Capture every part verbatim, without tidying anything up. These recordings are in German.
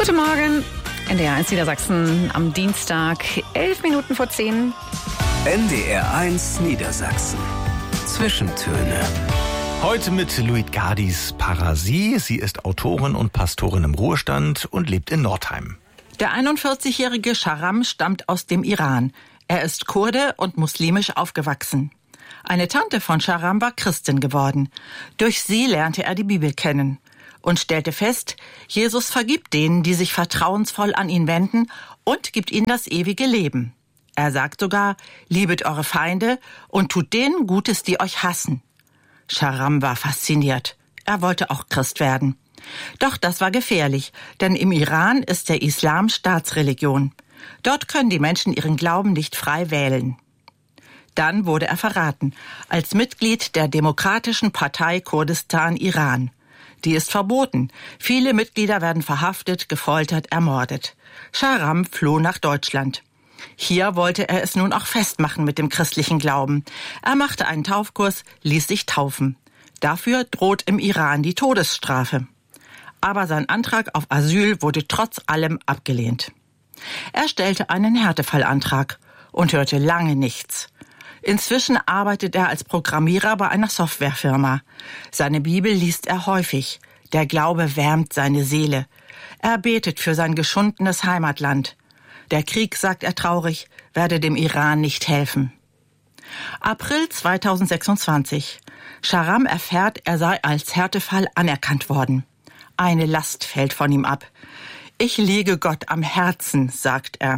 Guten Morgen, N D R eins Niedersachsen am Dienstag, elf Minuten vor zehn. N D R eins Niedersachsen. Zwischentöne. Heute mit Luit Gardis Parasie. Sie ist Autorin und Pastorin im Ruhestand und lebt in Nordheim. Der einundvierzigjährige Sharam stammt aus dem Iran. Er ist Kurde und muslimisch aufgewachsen. Eine Tante von Sharam war Christin geworden. Durch sie lernte er die Bibel kennen und stellte fest, Jesus vergibt denen, die sich vertrauensvoll an ihn wenden, und gibt ihnen das ewige Leben. Er sagt sogar, liebet eure Feinde und tut denen Gutes, die euch hassen. Sharam war fasziniert. Er wollte auch Christ werden. Doch das war gefährlich, denn im Iran ist der Islam Staatsreligion. Dort können die Menschen ihren Glauben nicht frei wählen. Dann wurde er verraten, als Mitglied der Demokratischen Partei Kurdistan Iran. Die ist verboten. Viele Mitglieder werden verhaftet, gefoltert, ermordet. Sharam floh nach Deutschland. Hier wollte er es nun auch festmachen mit dem christlichen Glauben. Er machte einen Taufkurs, ließ sich taufen. Dafür droht im Iran die Todesstrafe. Aber sein Antrag auf Asyl wurde trotz allem abgelehnt. Er stellte einen Härtefallantrag und hörte lange nichts. Inzwischen arbeitet er als Programmierer bei einer Softwarefirma. Seine Bibel liest er häufig. Der Glaube wärmt seine Seele. Er betet für sein geschundenes Heimatland. Der Krieg, sagt er traurig, werde dem Iran nicht helfen. April zweitausendsechsundzwanzig. Sharam erfährt, er sei als Härtefall anerkannt worden. Eine Last fällt von ihm ab. Ich liege Gott am Herzen, sagt er.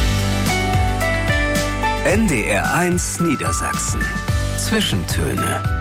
N D R eins Niedersachsen. Zwischentöne.